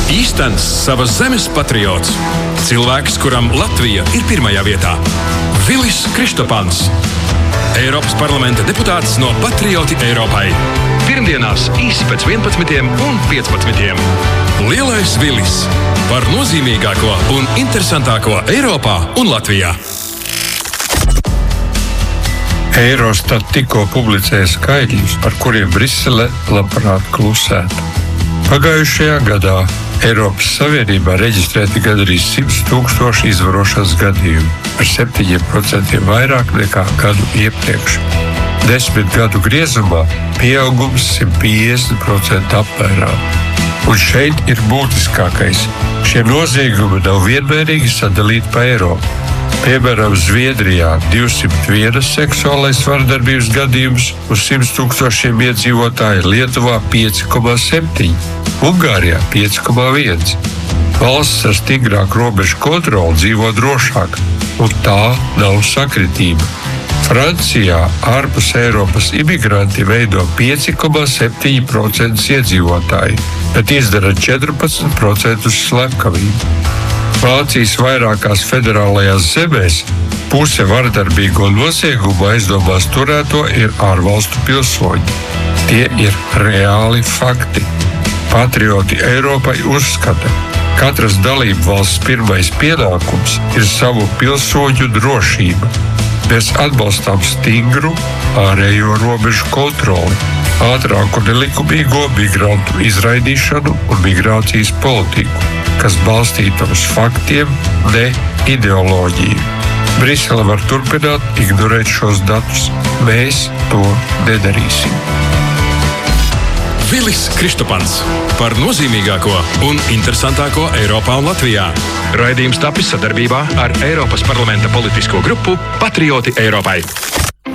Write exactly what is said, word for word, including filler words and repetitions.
Īstenis savas zemes patriots. Cilvēks, kuram Latvija ir pirmajā vietā. Vilis Kristopans. Eiropas parlamenta deputāts no Patrioti Eiropai. Pirmdienās īsi pēc vienpadsmitiem un piecpadsmitiem. Lielais Vilis. Par nozīmīgāko un interesantāko Eiropā un Latvijā. Eurostat tikko publicēja skaitļus, par kuriem Brisele labprāt klusētu. Pagājušajā gadā Eiropas Savienībā reģistrēti gandrīz simts tūkstoši izvarošanas gadījumu, ar septiņiem procentiem vairāk nekā gadu iepriekš. Desmit gadu griezumā pieaugums simt piecdesmit procentu apmērā. Un šeit ir būtiskākais. Šie noziegumi nav vienmērīgi sadalīti pa Eiropu. Piemēram, Zviedrijā divsimt viens seksuālais vardarbības gadījums uz simts tūkstošiem iedzīvotāju, Lietuvā pieci komā septiņi, Ungārijā pieci komā viens. Valsts ar stingrāku robežu kontroli dzīvo drošāk, un tā nav sakritība. Francijā ārpus Eiropas imigranti veido pieci komā septiņi procenti iedzīvotāji, bet izdara četrpadsmit procentus slepkavību. Vācijas vairākās federālajās zemēs puse vardarbīgo noziegumu aizdomās turēto ir ārvalstu pilsoņi. Tie ir reāli fakti. Patrioti Eiropai uzskata, katras dalību valsts pirmais pienākums ir savu pilsoņu drošība. Mēs atbalstām stingru ārējo robežu kontroli, ātrāku nelikumīgo migrantu izraidīšanu un migrācijas politiku, kas balstīta uz faktiem, ne ideoloģiju. Brisele var turpināt ignorēt šos datus. Mēs to nedarīsim. Vilis Kristopans. Par nozīmīgāko un interesantāko Eiropā un Latvijā. Raidījums tapis sadarbībā ar Eiropas parlamenta politisko grupu Patrioti Eiropai.